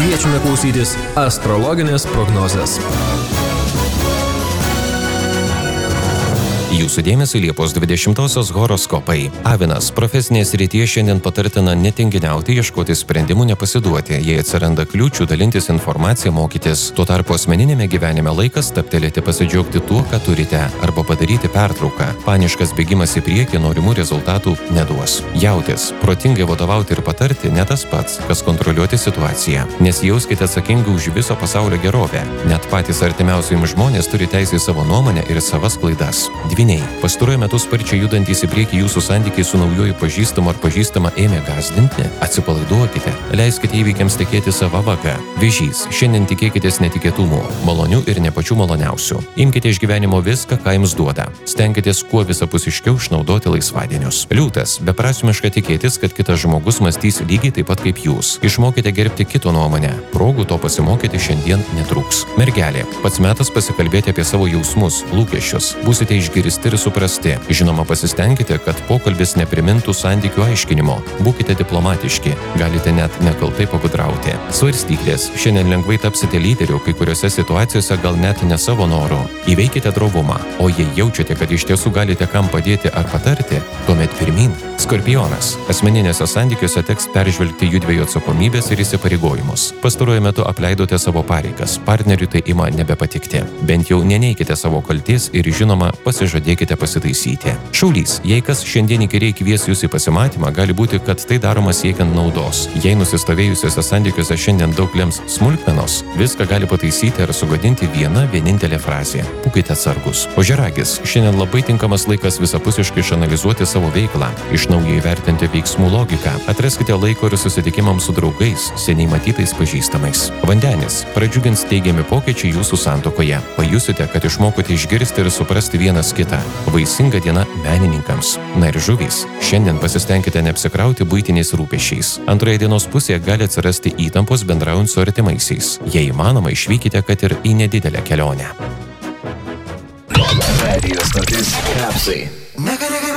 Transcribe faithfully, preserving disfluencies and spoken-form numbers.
Kviečiame klausytis astrologinės prognozės. Jūsų dėmesio Liepos dvidešimtosios horoskopai. Avinas, profesinėje srityje šiandien patartina netinginiauti, ieškoti sprendimų, nepasiduoti. Jei atsiranda kliūčių, dalintis informaciją, mokytis. Tuo tarpu asmeninėme gyvenime laikas stabtelėti, pasidžiaugti tuo, ką turite, arba padaryti pertrauką. Paniškas bėgimas į priekį norimų rezultatų neduos. Jautis, protingai vadovauti ir patarti ne tas pats, kas kontroliuoti situaciją. Nesijauskite atsakingi už viso pasaulio gerovę. Net patys artimiausi jums žmonės turi teisę į savo nuomonę ir savas klaidas. Dvyniai. Pastaruoju metu sparčiai judantys į priekį jūsų santykiai su naujoju pažįstamu ar pažįstama ėmė gąsdinti. Atsipalaiduokite. Leiskite įvykiams tekėti sava vaga. Vėžys. Šiandien tikėkitės netikėtumų, malonių ir ne pačių maloniausių. Imkite iš gyvenimo viską, ką jums duoda. Stenkitės kuo visapusiškiau išnaudoti laisvadienius. Liūtas. Beprasmiška tikėtis, kad kitas žmogus mąstys lygiai taip pat kaip jūs. Išmokite gerbti kito nuomonę. Progų to pasimokyti šiandien netrūks. Mergelė. Pats metas pasikalbėti apie savo jausmus, lūkesčius. Būsite išgirsti ir suprasti. Žinoma, pasistengkite, kad pokalbis neprimintų santykių aiškinimo. Būkite diplomatiški, galite net nekaltai pagudrauti. Svarstyklės. Šiandien lengvai tapsite lyderiu, kai kuriuose situacijose gal net ne savo noru. Įveikite drovumą, o jei jaučiate, kad iš tiesų galite kam padėti ar patarti, tuomet pirmin. Skorpionas. Asmeninėse santykiuose teks peržvelgti judviejų atsakomybės ir įsipareigojimus. Pastaruoju metu apleidote savo pareigas. Partneriui tai ima nebepatikti. Bent jau neneikite savo kaltės ir žinoma, pasižadėkite pasitaisyti. Šaulys. Jei kas šiandien įkyriai kvies jūs į pasimatymą, gali būti, kad tai daroma siekiant naudos. Jei nusistovėjusiuose santykiuose šiandien daug lems smulkmenos, viską gali pataisyti ar sugadinti viena vienintelė frazė. Būkite atsargus. Ožiaragis. Šiandien labai tinkamas laikas visapusiškai išanalizuoti savo veiklą, iš naujo įvertinti veiksmų logiką. Atraskite laiko ir susitikimams su draugais, seniai matytais pažįstamais. Vandenis. Pradžiugins teigiami pokyčiai jūsų santuokoje. Pajusite, kad išmokote išgirsti ir suprasti vienas kitą. Vaisinga diena menininkams. Na ir žuvys. Šiandien pasistengkite neapsikrauti buitiniais rūpesčiais. Antroje dienos pusėje gali atsirasti įtampos bendraujant su artimaisiais. Jei įmanoma, išvykite, kad ir į nedidelę kelionę. Radio stotis Kapsai.